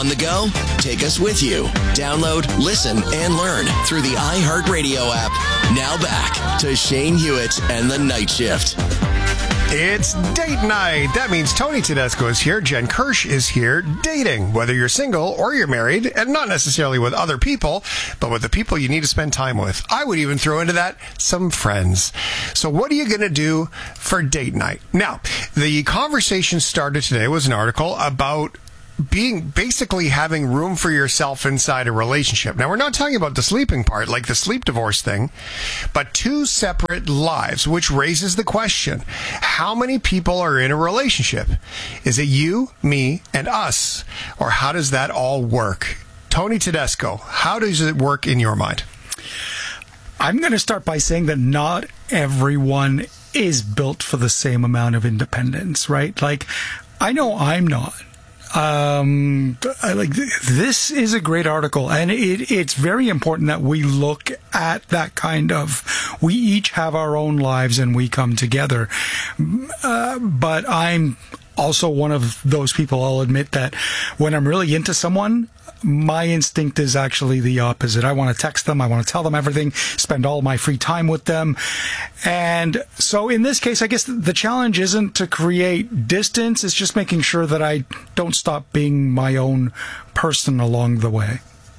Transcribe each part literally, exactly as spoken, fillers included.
On the go? Take us with you. Download, listen, and learn through the iHeartRadio app. Now back to Shane Hewitt and the Night Shift. It's date night. That means Tony Tedesco is here. Jen Kirsch is here dating, whether you're single or you're married, and not necessarily with other people, but with the people you need to spend time with. I would even throw into that some friends. So what are you going to do for date night? Now, the conversation started today was an article about being basically having room for yourself inside a relationship. Now, we're not talking about the sleeping part, like the sleep divorce thing, but two separate lives, which raises the question, how many people are in a relationship? Is it you, me, and us? Or how does that all work? Tony Tedesco, how does it work in your mind? I'm going to start by saying that not everyone is built for the same amount of independence, right? Like, I know I'm not. Um, I like this is a great article, and it, it's very important that we look at that kind of, we each have our own lives and we come together. Uh, but I'm also one of those people, I'll admit that when I'm really into someone, my instinct is actually the opposite. I want to text them. I want to tell them everything, spend all my free time with them. And so in this case, I guess the challenge isn't to create distance. It's just making sure that I don't stop being my own person along the way.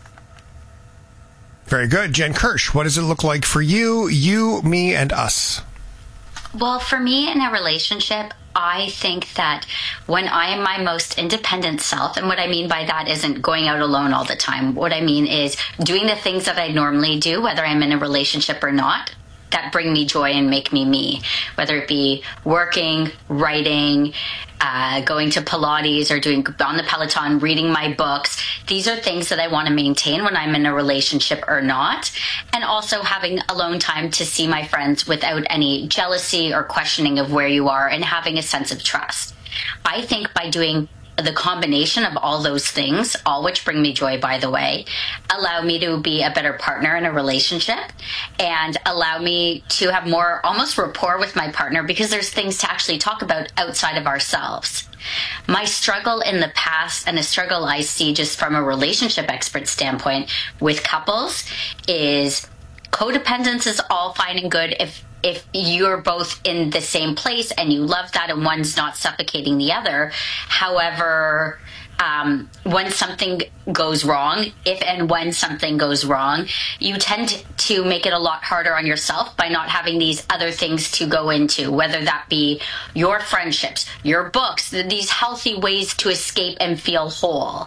Very good. Jen Kirsch, what does it look like for you, you, me, and us? Well, for me in a relationship, I think that when I am my most independent self, and what I mean by that isn't going out alone all the time. What I mean is doing the things that I normally do, whether I'm in a relationship or not, that bring me joy and make me me, whether it be working, writing, uh, going to Pilates or doing on the Peloton, reading my books. These are things that I want to maintain when I'm in a relationship or not. And also having alone time to see my friends without any jealousy or questioning of where you are and having a sense of trust. I think by doing the combination of all those things, all which bring me joy, by the way, allow me to be a better partner in a relationship and allow me to have more almost rapport with my partner because there's things to actually talk about outside of ourselves. My struggle in the past and a struggle I see just from a relationship expert standpoint with couples is codependence is all fine and good if if you're both in the same place and you love that and one's not suffocating the other. However, um, when something goes wrong, if and when something goes wrong, you tend to make it a lot harder on yourself by not having these other things to go into, whether that be your friendships, your books, these healthy ways to escape and feel whole.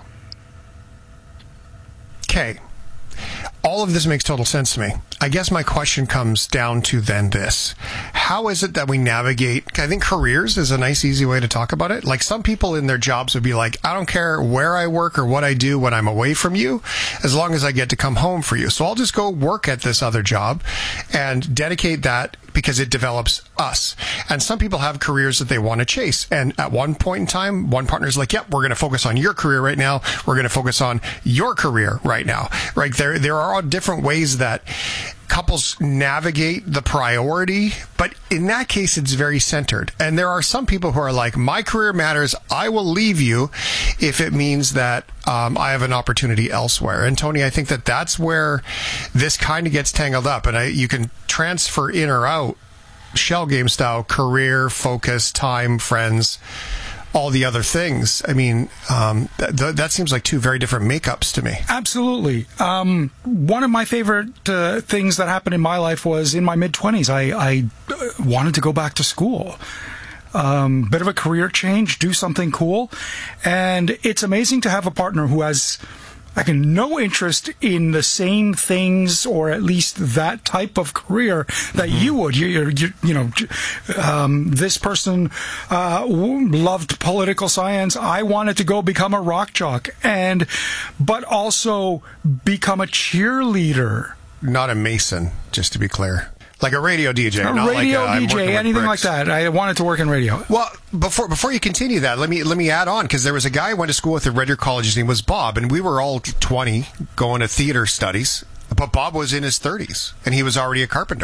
Okay. All of this makes total sense to me. I guess my question comes down to then this. How is it that we navigate? I think careers is a nice, easy way to talk about it. Like some people in their jobs would be like, I don't care where I work or what I do when I'm away from you, as long as I get to come home for you. So I'll just go work at this other job and dedicate that because it develops us. And some people have careers that they want to chase. And at one point in time, one partner's like, yep, we're going to focus on your career right now. We're going to focus on your career right now. Right? There, there are all different ways that couples navigate the priority, but in that case, it's very centered. And there are some people who are like, my career matters. I will leave you if it means that um, I have an opportunity elsewhere. And Tony, I think that that's where this kind of gets tangled up. And I, you can transfer in or out shell game style, career, focus, time, friends, all the other things. I mean, um, th- that seems like two very different makeups to me. Absolutely. Um, one of my favorite uh, things that happened in my life was in my mid-twenties. I, I wanted to go back to school. Um, bit of a career change, do something cool. And it's amazing to have a partner who has like no interest in the same things, or at least that type of career that mm-hmm. you would. You, you, you, you know, um, this person uh, loved political science. I wanted to go become a rock jock, and but also become a cheerleader. Not a mason, just to be clear. Like a radio D J, a not radio like a, D J, anything bricks. like that. I wanted to work in radio. Well, before before you continue that, let me let me add on, because there was a guy I went to school with at Red Deer College. His name was Bob, and we were all twenty going to theater studies. But Bob was in his thirties, and he was already a carpenter.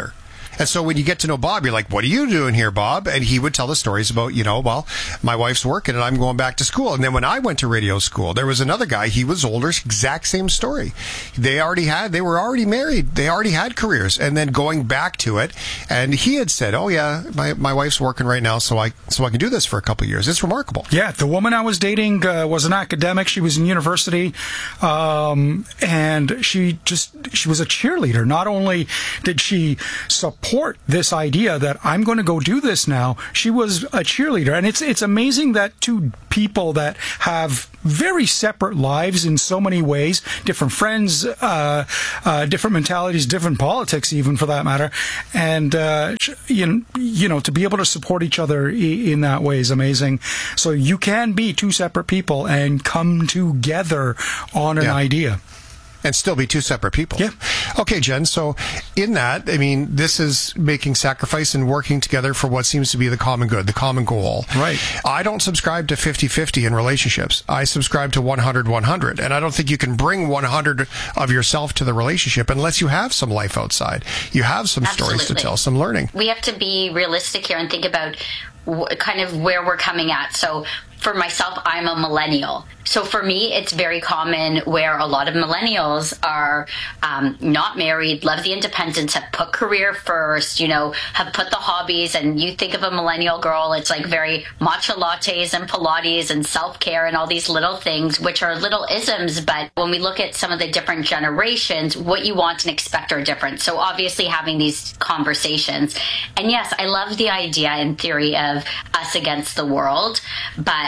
And so when you get to know Bob, you're like, what are you doing here, Bob? And he would tell the stories about, you know, well, my wife's working and I'm going back to school. And then when I went to radio school, there was another guy, he was older, exact same story. They already had, they were already married. They already had careers. And then going back to it, and he had said, oh yeah, my, my wife's working right now, so I, so I can do this for a couple of years. It's remarkable. Yeah, the woman I was dating uh, was an academic. She was in university, um, and she just, she was a cheerleader. Not only did she support this idea that I'm going to go do this now, she was a cheerleader. And it's, it's amazing that two people that have very separate lives in so many ways, different friends, uh, uh, different mentalities, different politics, even for that matter. And, uh, you, you know, to be able to support each other in that way is amazing. So you can be two separate people and come together on an yeah. idea. And still be two separate people. Yeah. Okay, Jen. So in that, I mean, this is making sacrifice and working together for what seems to be the common good, the common goal. Right. I don't subscribe to fifty-fifty in relationships. I subscribe to one hundred one hundred. And I don't think you can bring one hundred of yourself to the relationship unless you have some life outside. You have some Absolutely. stories to tell, some learning. We have to be realistic here and think about wh- kind of where we're coming at. So for myself, I'm a millennial. So for me, it's very common where a lot of millennials are um, not married, love the independence, have put career first, you know, have put the hobbies. And you think of a millennial girl, it's like very matcha lattes and Pilates and self-care and all these little things, which are little isms. But when we look at some of the different generations, what you want and expect are different. So obviously having these conversations. And yes, I love the idea in theory of us against the world, but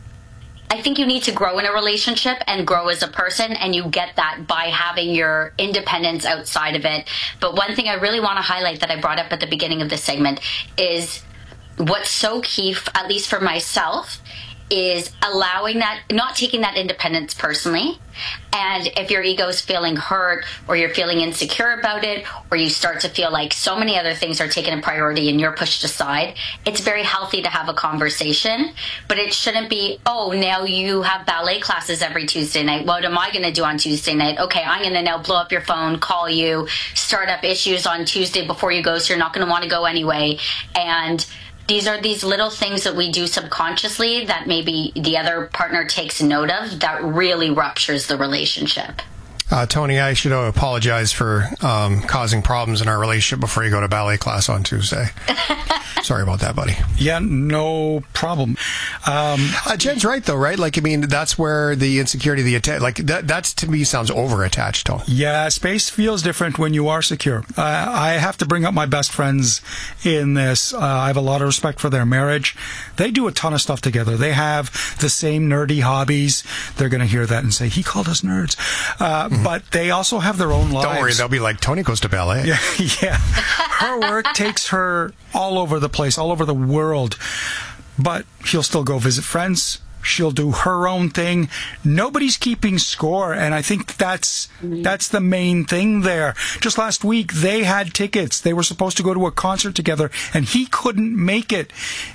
I think you need to grow in a relationship and grow as a person, and you get that by having your independence outside of it. But one thing I really want to highlight that I brought up at the beginning of this segment is what's so key, at least for myself, is allowing that, not taking that independence personally. And if your ego is feeling hurt or you're feeling insecure about it, or you start to feel like so many other things are taken a priority and you're pushed aside, it's very healthy to have a conversation. But it shouldn't be, oh, now you have ballet classes every Tuesday night. What am I going to do on Tuesday night? Okay, I'm going to now blow up your phone, call you, start up issues on Tuesday before you go, so you're not going to want to go anyway. And these are these little things that we do subconsciously that maybe the other partner takes note of that really ruptures the relationship. Uh, Tony, I should apologize for um, causing problems in our relationship before you go to ballet class on Tuesday. Sorry about that, buddy. Yeah, no problem. Um, uh, Jen's right, though, right? Like, I mean, that's where the insecurity, the atta- like that, that's to me sounds over-attached, Tony. Yeah, space feels different when you are secure. Uh, I have to bring up my best friends in this. Uh, I have a lot of respect for their marriage. They do a ton of stuff together. They have the same nerdy hobbies. They're going to hear that and say, he called us nerds. Uh, mm-hmm. But they also have their own lives. Don't worry, they'll be like, Tony goes to ballet. Yeah, yeah. Her work takes her all over the place, all over the world. But she'll still go visit friends. She'll do her own thing. Nobody's keeping score, and I think that's that's the main thing there. Just last week, they had tickets. They were supposed to go to a concert together, and he couldn't make it.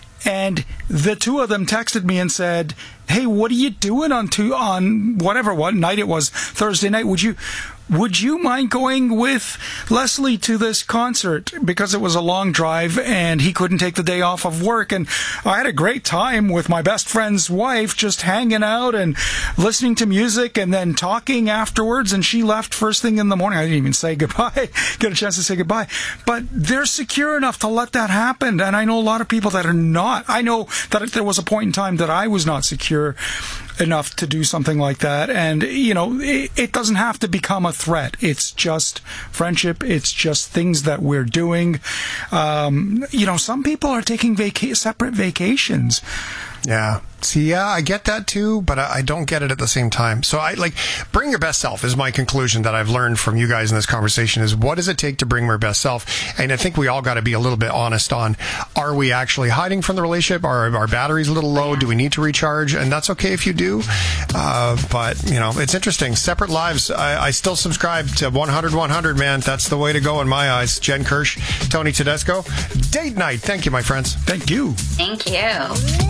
And the two of them texted me and said, hey, what are you doing on two, on whatever, what night it was, Thursday night? Would you... Would you mind going with Leslie to this concert? Because it was a long drive and he couldn't take the day off of work. And I had a great time with my best friend's wife, just hanging out and listening to music and then talking afterwards. And she left first thing in the morning. I didn't even say goodbye, get a chance to say goodbye. But they're secure enough to let that happen. And I know a lot of people that are not. I know that there was a point in time that I was not secure enough to do something like that. And, you know, it, it doesn't have to become a threat. It's just friendship. It's just things that we're doing. Um, you know, some people are taking vaca- separate vacations. Yeah. See, yeah, I get that too, but I don't get it at the same time. So I like bring your best self is my conclusion that I've learned from you guys in this conversation is what does it take to bring my best self? And I think we all got to be a little bit honest on, are we actually hiding from the relationship? Are our batteries a little low? Do we need to recharge? And that's okay if you do. Uh, but, you know, it's interesting. Separate lives. I, I still subscribe to one hundred one hundred, man. That's the way to go in my eyes. Jen Kirsch, Tony Tedesco. Date night. Thank you, my friends. Thank you. Thank you.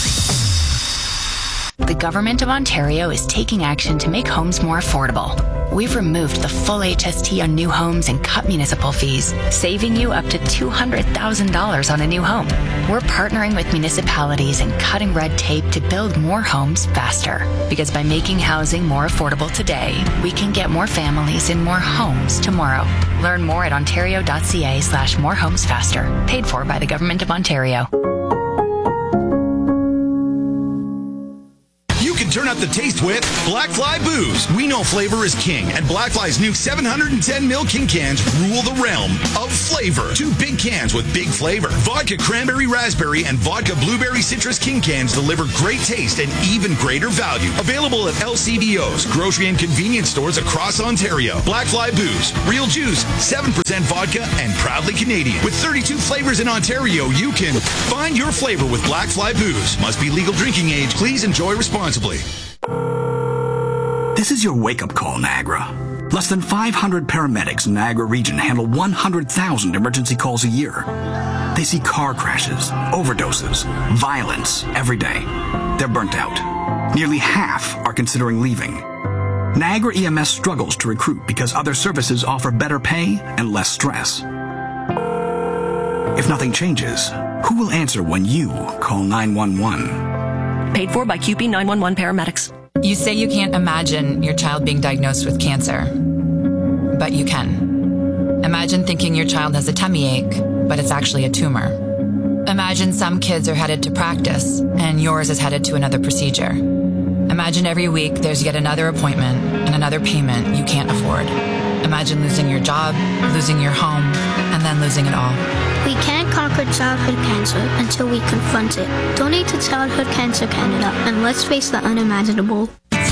The Government of Ontario is taking action to make homes more affordable. we've removed the full H S T on new homes and cut municipal fees, saving you up to two hundred thousand dollars on a new home. We're partnering with municipalities and cutting red tape to build more homes faster. Because by making housing more affordable today, we can get more families in more homes tomorrow. Learn more at ontario.ca slash more homes faster. Paid for by the Government of Ontario. Turn up the taste with Black Fly Booze. We know flavor is king, and Black Fly's new seven hundred ten milliliter king cans rule the realm of flavor. Two big cans with big flavor. Vodka cranberry raspberry and vodka blueberry citrus king cans deliver great taste and even greater value. Available at L C B Os, grocery and convenience stores across Ontario. Black Fly Booze. Real juice, seven percent vodka, and proudly Canadian. With thirty-two flavors in Ontario, you can find your flavor with Black Fly Booze. Must be legal drinking age. Please enjoy responsibly. This is your wake-up call, Niagara. Less than five hundred paramedics in Niagara region handle one hundred thousand emergency calls a year. They see car crashes, overdoses, violence every day. They're burnt out. Nearly half are considering leaving. Niagara E M S struggles to recruit because other services offer better pay and less stress. If nothing changes, who will answer when you call nine one one? Paid for by Q P nine one one paramedics. You say you can't imagine your child being diagnosed with cancer, but you can. Imagine thinking your child has a tummy ache, but it's actually a tumor. Imagine some kids are headed to practice, and yours is headed to another procedure. Imagine every week there's yet another appointment and another payment you can't afford. Imagine losing your job, losing your home, and then losing it all. We can't conquer childhood cancer until we confront it. Donate to Childhood Cancer Canada, and let's face the unimaginable.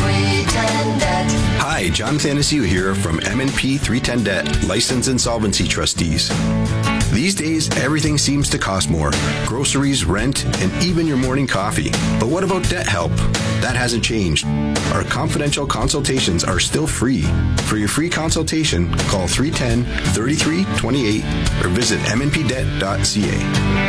Hi, John Thanasiu here from M and P three ten Debt, Licensed Insolvency Trustees. These days, everything seems to cost more. Groceries, rent, and even your morning coffee. But what about debt help? That hasn't changed. Our confidential consultations are still free. For your free consultation, call three one zero, three three two eight or visit m n p debt dot c a.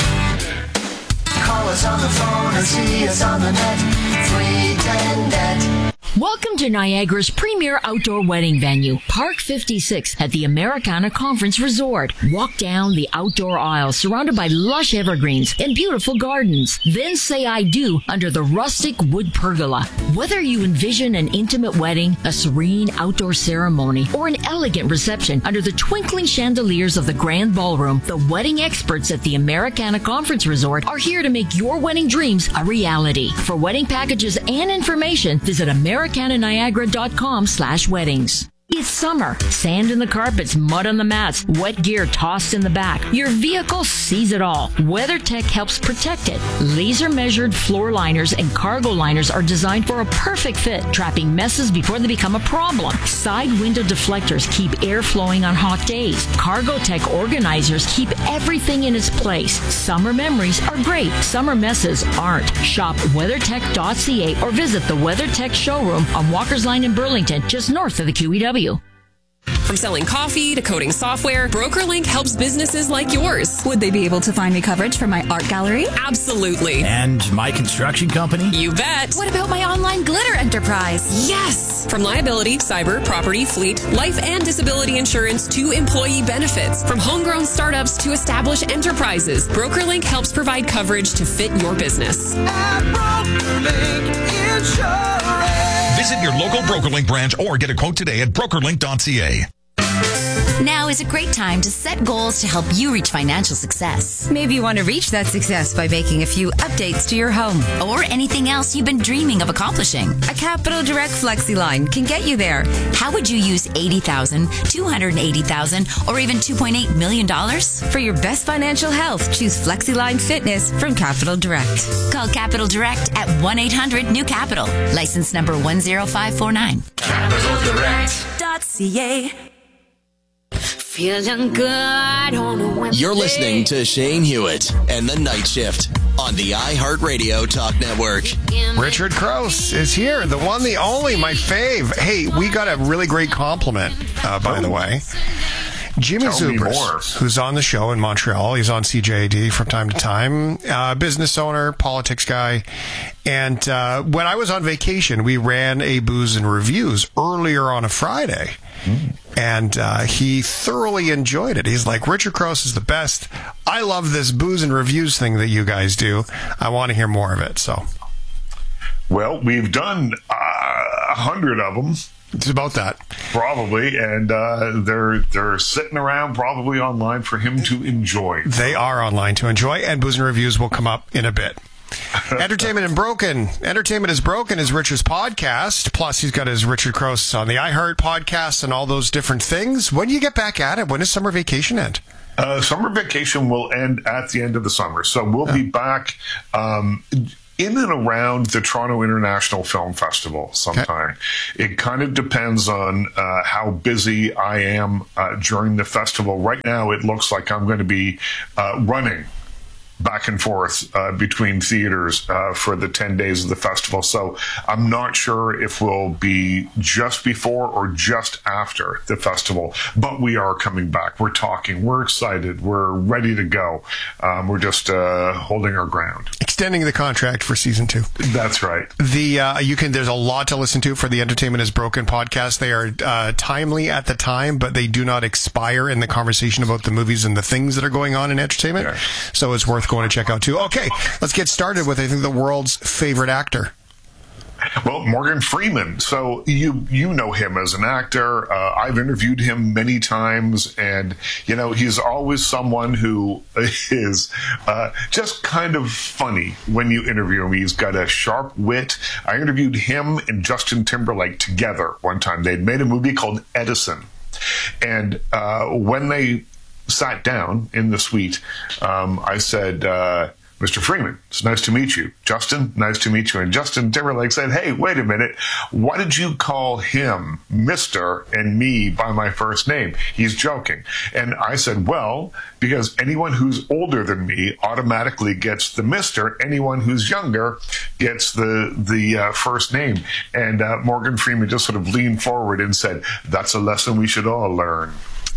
Call us on the phone or see us on the net. three one zero debt. Welcome to Niagara's premier outdoor wedding venue, Park fifty-six at the Americana Conference Resort. Walk down the outdoor aisle surrounded by lush evergreens and beautiful gardens. Then say I do under the rustic wood pergola. Whether you envision an intimate wedding, a serene outdoor ceremony, or an elegant reception under the twinkling chandeliers of the grand ballroom, the wedding experts at the Americana Conference Resort are here to make your wedding dreams a reality. For wedding packages and information, visit Americana Niagara dot com slash weddings. It's summer. Sand in the carpets, mud on the mats, wet gear tossed in the back. Your vehicle sees it all. WeatherTech helps protect it. Laser-measured floor liners and cargo liners are designed for a perfect fit, trapping messes before they become a problem. Side window deflectors keep air flowing on hot days. CargoTech organizers keep everything in its place. Summer memories are great. Summer messes aren't. Shop weathertech dot c a or visit the WeatherTech showroom on Walker's Line in Burlington, just north of the Q E W. From selling coffee to coding software, BrokerLink helps businesses like yours. Would they be able to find me coverage for my art gallery? Absolutely. And my construction company? You bet. What about my online glitter enterprise? Yes! From liability, cyber, property, fleet, life and disability insurance to employee benefits. From homegrown startups to established enterprises, BrokerLink helps provide coverage to fit your business. At BrokerLink Insurance. Visit your local BrokerLink branch or get a quote today at broker link dot c a. Now is a great time to set goals to help you reach financial success. Maybe you want to reach that success by making a few updates to your home. Or anything else you've been dreaming of accomplishing. A Capital Direct Flexi Line can get you there. How would you use eighty thousand dollars, two hundred eighty thousand dollars, or even two point eight million dollars? For your best financial health, choose Flexi Line Fitness from Capital Direct. Call Capital Direct at one eight hundred new capital. License number one zero five four nine. capital direct dot c a. Feeling good on a Wednesday. You're listening to Shane Hewitt and the Night Shift on the iHeartRadio Talk Network. Richard Krause is here, the one, the only, my fave. Hey, we got a really great compliment, uh, by oh. the way. Jimmy Tell me more. Zubris, who's on the show in Montreal. He's on C J A D from time to time. Uh, business owner, politics guy. And uh, when I was on vacation, we ran a Booze and Reviews earlier on a Friday. Mm. And uh, he thoroughly enjoyed it. He's like, Richard Crouse is the best. I love this Booze and Reviews thing that you guys do. I want to hear more of it. So, well, we've done uh, a hundred of them. It's about that. Probably, and uh, they're they're sitting around probably online for him to enjoy. They are online to enjoy, and Booze and Reviews will come up in a bit. Entertainment and Broken. Entertainment is Broken is Richard's podcast. Plus, he's got his Richard Crouse on the iHeart podcast and all those different things. When do you get back at it? When does summer vacation end? Uh, summer vacation will end at the end of the summer, so we'll oh. be back um, in and around the Toronto International Film Festival sometime. Okay. It kind of depends on uh, how busy I am uh, during the festival. Right now, it looks like I'm going to be uh, running back and forth uh, between theaters uh, for the ten days of the festival. So I'm not sure if we'll be just before or just after the festival, but we are coming back. We're talking. We're excited. We're ready to go. Um, we're just uh, holding our ground. Extending the contract for season two. That's right. The uh, you can. There's a lot to listen to for the Entertainment is Broken podcast. They are uh, timely at the time, but they do not expire in the conversation about the movies and the things that are going on in entertainment. Yeah. So it's worth going to check out too. Okay, let's get started with I think the world's favorite actor. Well, Morgan Freeman. So you you know him as an actor. Uh, I've interviewed him many times, and you know he's always someone who is uh, just kind of funny when you interview him. He's got a sharp wit. I interviewed him and Justin Timberlake together one time. They'd made a movie called Edison, and uh, when they sat down in the suite, um, I said, uh, Mister Freeman, it's nice to meet you. Justin, nice to meet you. And Justin Timberlake said, hey, wait a minute. Why did you call him Mister and me by my first name? He's joking. And I said, well, because anyone who's older than me automatically gets the Mister. Anyone who's younger gets the the uh, first name. And uh, Morgan Freeman just sort of leaned forward and said, that's a lesson we should all learn.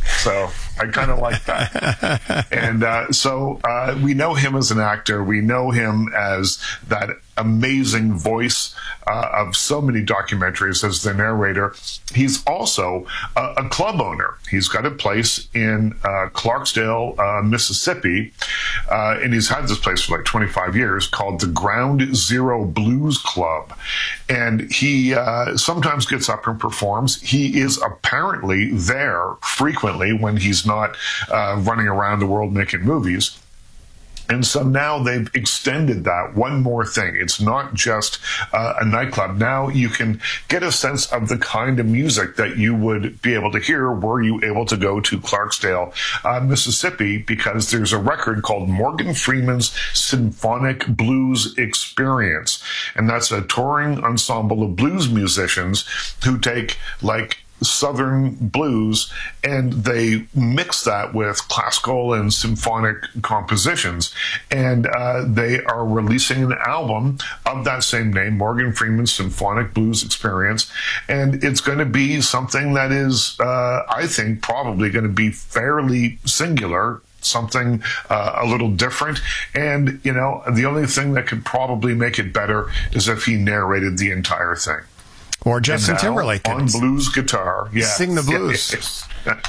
So I kind of like that. And uh, so uh, we know him as an actor. We know him as that amazing voice uh, of so many documentaries as the narrator. He's also a, a club owner. He's got a place in uh, Clarksdale, uh, Mississippi, uh, and he's had this place for like twenty-five years called the Ground Zero Blues Club. And he uh, sometimes gets up and performs. He is apparently there frequently when he's not uh, running around the world making movies. And so now they've extended that one more thing. It's not just uh, a nightclub. Now you can get a sense of the kind of music that you would be able to hear were you able to go to Clarksdale, uh, Mississippi, because there's a record called Morgan Freeman's Symphonic Blues Experience. And that's a touring ensemble of blues musicians who take like Southern blues, and they mix that with classical and symphonic compositions. And uh, they are releasing an album of that same name, Morgan Freeman's Symphonic Blues Experience. And it's going to be something that is, uh, I think, probably going to be fairly singular, something uh, a little different. And, you know, the only thing that could probably make it better is if he narrated the entire thing. Or Justin Timberlake on blues guitar, yeah, sing the blues.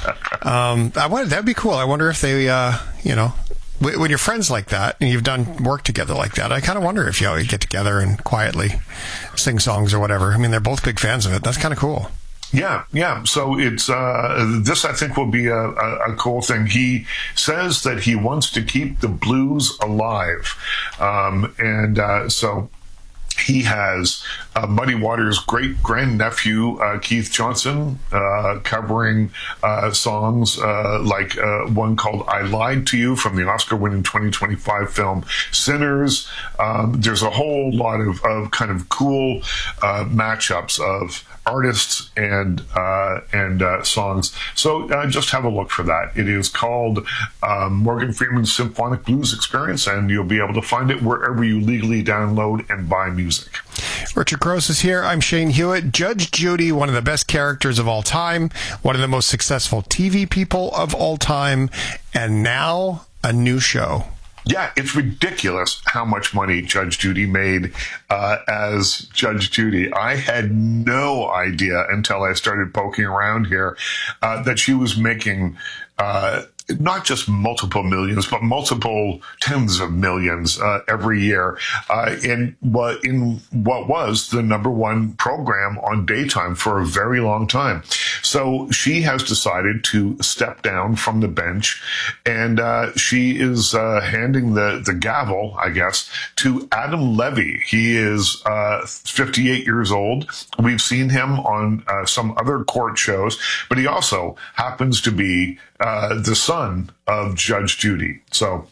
um, I wonder that'd be cool. I wonder if they, uh, you know, w- when you're friends like that and you've done work together like that, I kind of wonder if you know, you get together and quietly sing songs or whatever. I mean, they're both big fans of it. That's kind of cool. Yeah, yeah. So it's uh, this, I think, will be a, a, a cool thing. He says that he wants to keep the blues alive, um, and uh, so. He has uh, Muddy Waters' great grandnephew, uh, Keith Johnson, uh, covering uh, songs uh, like uh, one called I Lied to You from the Oscar-winning twenty twenty-five film Sinners. Um, there's a whole lot of, of kind of cool uh, matchups of artists and uh, and uh, songs. So uh, just have a look for that. It is called um, Morgan Freeman's Symphonic Blues Experience, and you'll be able to find it wherever you legally download and buy music. Richard Gross is here. I'm Shane Hewitt. Judge Judy, one of the best characters of all time, one of the most successful T V people of all time, and now a new show. Yeah, it's ridiculous how much money Judge Judy made uh, as Judge Judy. I had no idea until I started poking around here uh, that she was making uh, not just multiple millions, but multiple tens of millions uh, every year uh, in what in what was the number one program on daytime for a very long time. So she has decided to step down from the bench, and uh, she is uh, handing the, the gavel, I guess, to Adam Levy. He is uh, fifty-eight years old. We've seen him on uh, some other court shows, but he also happens to be uh, the son of Judge Judy. So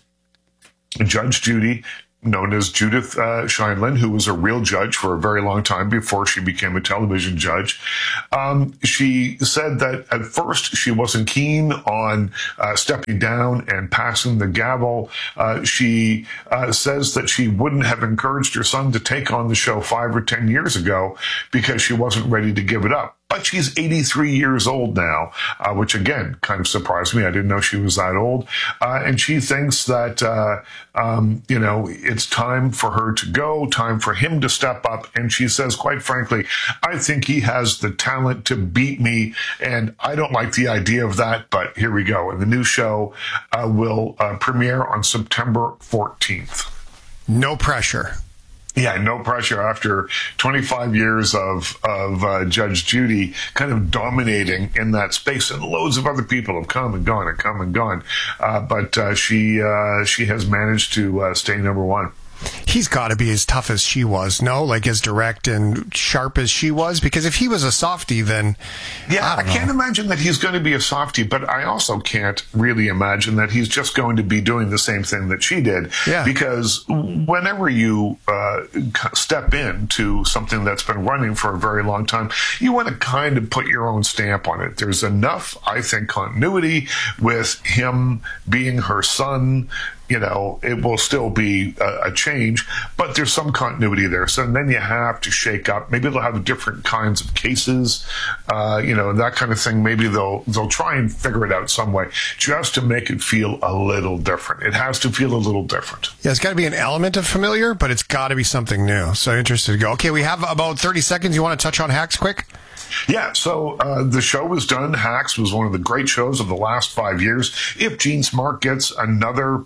Judge Judy, known as Judith uh, Sheindlin, who was a real judge for a very long time before she became a television judge. Um, she said that at first she wasn't keen on uh, stepping down and passing the gavel. Uh, she uh, says that she wouldn't have encouraged her son to take on the show five or ten years ago because she wasn't ready to give it up. But she's eighty-three years old now, uh, which again kind of surprised me. I didn't know she was that old. Uh, and she thinks that, uh, um, you know, it's time for her to go, time for him to step up. And she says, quite frankly, I think he has the talent to beat me. And I don't like the idea of that. But here we go. And the new show uh, will uh, premiere on September fourteenth. No pressure. Yeah, no pressure after twenty-five years of of uh, Judge Judy kind of dominating in that space, and loads of other people have come and gone and come and gone, uh, but uh, she uh, she has managed to uh, stay number one. He's got to be as tough as she was, no? Like as direct and sharp as she was? Because if he was a softie, then... Yeah, I, I can't know. imagine that he's going to be a softie, but I also can't really imagine that he's just going to be doing the same thing that she did. Yeah. Because whenever you uh, step into something that's been running for a very long time, you want to kind of put your own stamp on it. There's enough, I think, continuity with him being her son. You know, it will still be a, a change, but there's some continuity there. So then you have to shake up. Maybe they'll have different kinds of cases, uh, you know, that kind of thing. Maybe they'll they'll try and figure it out some way just to make it feel a little different. It has to feel a little different. Yeah, it's got to be an element of familiar, but it's got to be something new. So interested to go. Okay, we have about thirty seconds. You want to touch on Hacks quick? Yeah, so uh, the show was done. Hacks was one of the great shows of the last five years. If Jean Smart gets another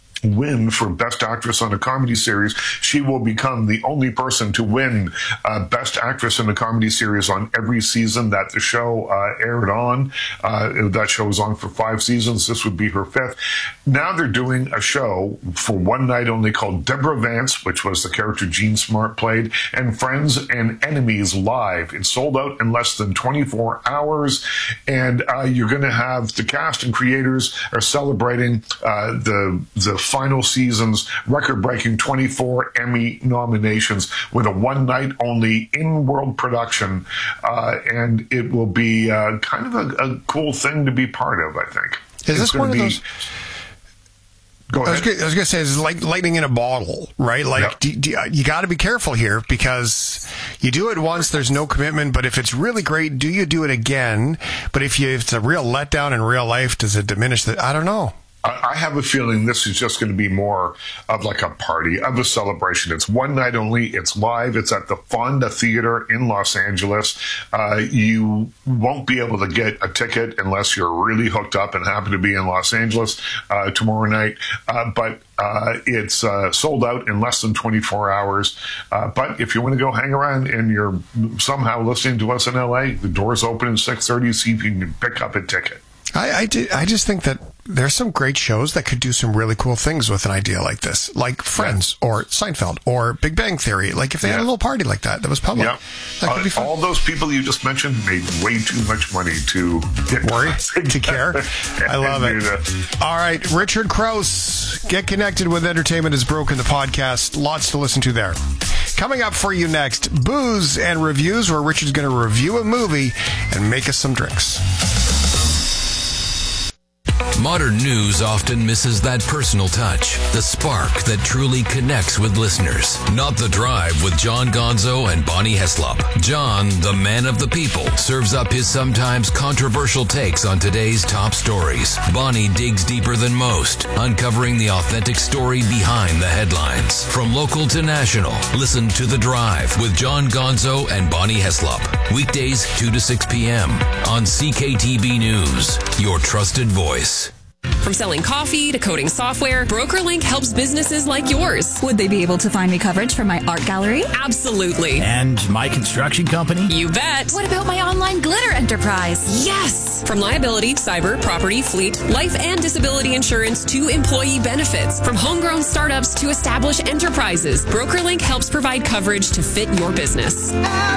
win for Best Actress on a Comedy Series, she will become the only person to win uh, Best Actress in a Comedy Series on every season that the show uh, aired on. Uh, that show was on for five seasons. This would be her fifth. Now they're doing a show for one night only called Deborah Vance, which was the character Jean Smart played, and Friends and Enemies Live. It sold out in less than twenty-four hours, and uh, you're going to have the cast and creators are celebrating uh, the the final season's record-breaking twenty-four Emmy nominations with a one-night-only in-world production, uh, and it will be uh, kind of a, a cool thing to be part of, I think. Is this one of be... those... Go ahead. I was going to say, it's like lightning in a bottle, right? Like, yep. do, do, you got to be careful here because you do it once, there's no commitment. But if it's really great, do you do it again? But if, you, if it's a real letdown in real life, does it diminish that? I don't know. I have a feeling this is just going to be more of like a party, of a celebration. It's one night only. It's live. It's at the Fonda Theater in Los Angeles. Uh, you won't be able to get a ticket unless you're really hooked up and happen to be in Los Angeles uh, tomorrow night. Uh, but uh, it's uh, sold out in less than twenty-four hours. Uh, but if you want to go hang around and you're somehow listening to us in L A, the doors open at six thirty. See if you can pick up a ticket. I, I, do, I just think that there's some great shows that could do some really cool things with an idea like this, like Friends yeah. or Seinfeld or Big Bang Theory. Like if they yeah. had a little party like that that was public, yeah. that could uh, be fun. All those people you just mentioned made way too much money to get worry, to care. I love it. That. All right, Richard Crouse, Get Connected with Entertainment is Broken, the podcast. Lots to listen to there. Coming up for you next, Booze and Reviews, where Richard's going to review a movie and make us some drinks. Modern news often misses that personal touch, the spark that truly connects with listeners. Not the Drive with John Gonzo and Bonnie Heslop. John, the man of the people, serves up his sometimes controversial takes on today's top stories. Bonnie digs deeper than most, uncovering the authentic story behind the headlines. From local to national, listen to The Drive with John Gonzo and Bonnie Heslop. Weekdays two to six p.m. on C K T B News, your trusted voice. From selling coffee to coding software, BrokerLink helps businesses like yours. Would they be able to find me coverage for my art gallery? Absolutely. And my construction company? You bet. What about my online glitter enterprise? Yes! From liability, cyber, property, fleet, life and disability insurance to employee benefits. From homegrown startups to established enterprises, BrokerLink helps provide coverage to fit your business. At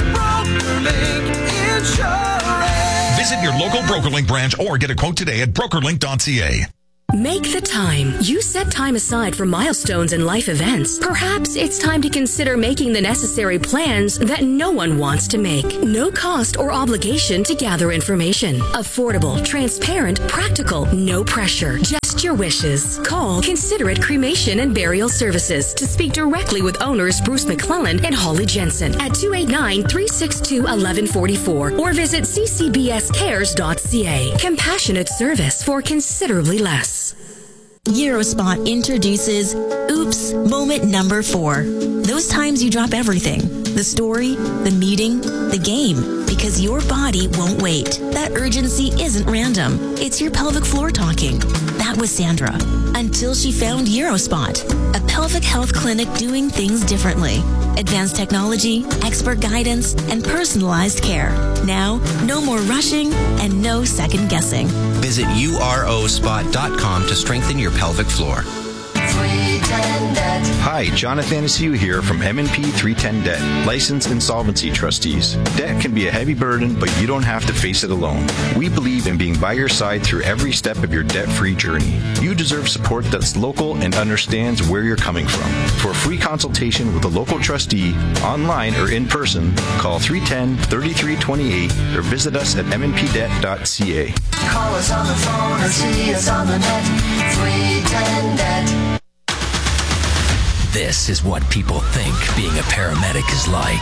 BrokerLink Insurance. Visit your local BrokerLink branch or get a quote today at brokerlink dot c a. Make the time. You set time aside for milestones and life events. Perhaps it's time to consider making the necessary plans that no one wants to make. No cost or obligation to gather information. Affordable, transparent, practical, no pressure. Just your wishes. Call Considerate Cremation and Burial Services to speak directly with owners Bruce McClellan and Holly Jensen at two eight nine, three six two, one one four four or visit c c b s cares dot c a. Compassionate service for considerably less. Eurospot introduces Oops Moment Number Four. Those times you drop everything. The story, the meeting, the game. Because your body won't wait. That urgency isn't random. It's your pelvic floor talking. That was Sandra. Until she found Eurospot, a pelvic health clinic doing things differently. Advanced technology, expert guidance, and personalized care. Now, no more rushing and no second guessing. Visit U R O spot dot com to strengthen your pelvic floor. Hi, Jonathan Asiu here from M and P three ten Debt, Licensed Insolvency Trustees. Debt can be a heavy burden, but you don't have to face it alone. We believe in being by your side through every step of your debt-free journey. You deserve support that's local and understands where you're coming from. For a free consultation with a local trustee, online or in person, call three one zero, three three two eight or visit us at m n p debt dot c a. Call us on the phone or see us on the net. three ten debt. This is what people think being a paramedic is like.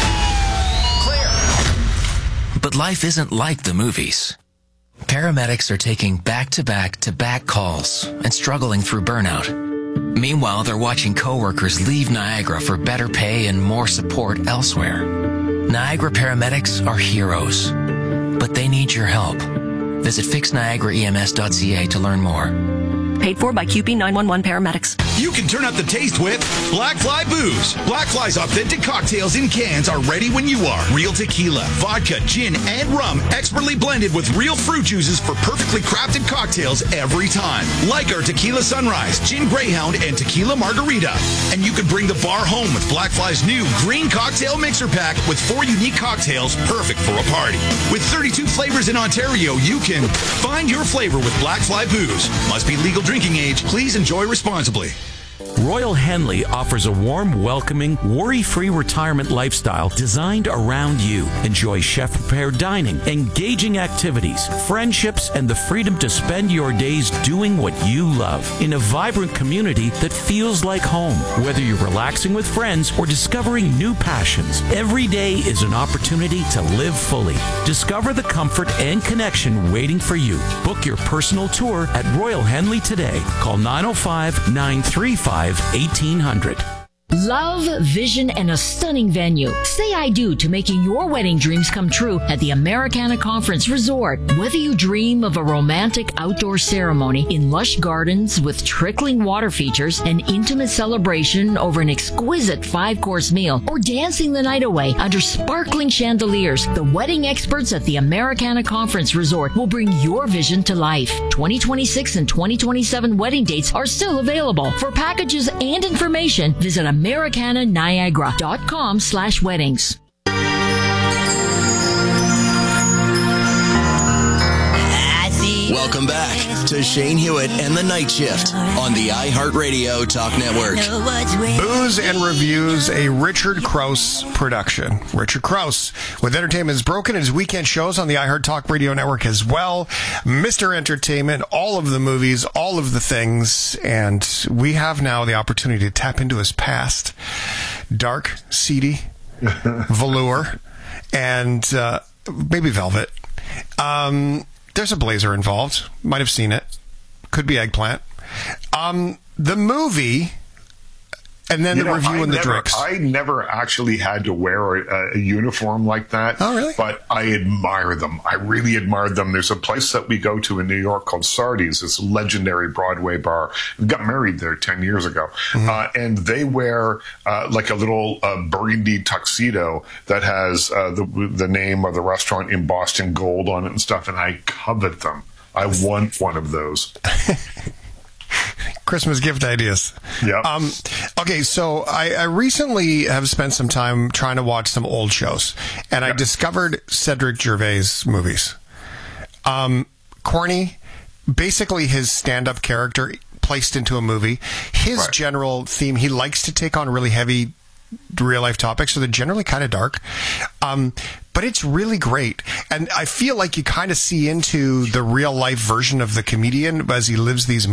Clear. But life isn't like the movies. Paramedics are taking back-to-back-to-back calls and struggling through burnout. Meanwhile, they're watching coworkers leave Niagara for better pay and more support elsewhere. Niagara paramedics are heroes, but they need your help. Visit fix niagara e m s dot c a to learn more. Paid for by Q P nine one one Paramedics. You can turn up the taste with Black Fly Booze. Black Fly's authentic cocktails in cans are ready when you are. Real tequila, vodka, gin, and rum, expertly blended with real fruit juices for perfectly crafted cocktails every time. Like our Tequila Sunrise, Gin Greyhound, and Tequila Margarita. And you can bring the bar home with Black Fly's new Green Cocktail Mixer Pack with four unique cocktails perfect for a party. With thirty-two flavors in Ontario, you can find your flavor with Black Fly Booze. Must be legal drinking age. Please enjoy responsibly. Royal Henley offers a warm, welcoming, worry-free retirement lifestyle designed around you. Enjoy chef-prepared dining, engaging activities, friendships, and the freedom to spend your days doing what you love in a vibrant community that feels like home. Whether you're relaxing with friends or discovering new passions, every day is an opportunity to live fully. Discover the comfort and connection waiting for you. Book your personal tour at Royal Henley today. Call nine oh five, nine three five, eighteen hundred. Love, vision, and a stunning venue. Say I do to making your wedding dreams come true at the Americana Conference Resort. Whether you dream of a romantic outdoor ceremony in lush gardens with trickling water features, an intimate celebration over an exquisite five-course meal, or dancing the night away under sparkling chandeliers, the wedding experts at the Americana Conference Resort will bring your vision to life. twenty twenty-six and twenty twenty-seven wedding dates are still available. For packages and information, visit americana niagara dot com slash weddings. I see Welcome back to Shane Hewitt and the Night Shift on the iHeartRadio Talk Network. Booze and Reviews, a Richard Krause production. Richard Krause with Entertainment is Broken and his weekend shows on the iHeart Talk Radio Network as well. Mister Entertainment, all of the movies, all of the things, and we have now the opportunity to tap into his past. Dark, seedy, velour, and uh, maybe velvet. Um, there's a blazer involved. Might have seen it. Could be eggplant. Um, the movie, and then you the know, review I and the never, drinks. I never actually had to wear a, a uniform like that. Oh, really? But I admire them. I really admired them. There's a place that we go to in New York called Sardi's, this legendary Broadway bar. We got married there ten years ago. Mm-hmm. Uh, and they wear uh, like a little uh, burgundy tuxedo that has uh, the, the name of the restaurant in Boston gold on it and stuff. And I covet them. I want one of those. Christmas gift ideas. Yeah. Um, okay, so I, I recently have spent some time trying to watch some old shows, and I discovered Cedric Gervais movies. Um, corny, basically his stand-up character placed into a movie. His right. general theme, he likes to take on really heavy real-life topics, so they're generally kind of dark. Um, but it's really great. And I feel like you kind of see into the real-life version of the comedian as he lives these movies.